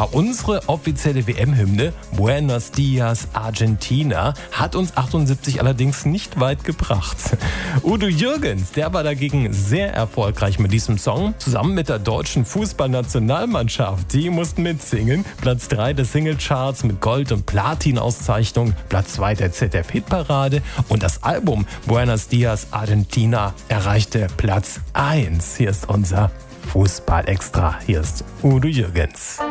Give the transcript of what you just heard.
Ja, unsere offizielle WM-Hymne Buenos Dias Argentina hat uns 78 allerdings nicht weit gebracht. Udo Jürgens, der war dagegen sehr erfolgreich mit diesem Song. Zusammen mit der deutschen Fußballnationalmannschaft. Die mussten mitsingen. Platz 3 der Singlecharts mit Gold- und Platin-Auszeichnung. Platz 2 der ZDF-Hitparade. Und das Album Buenos Dias Argentina erreichte Platz 1. Hier ist unser Fußball-Extra. Hier ist Udo Jürgens.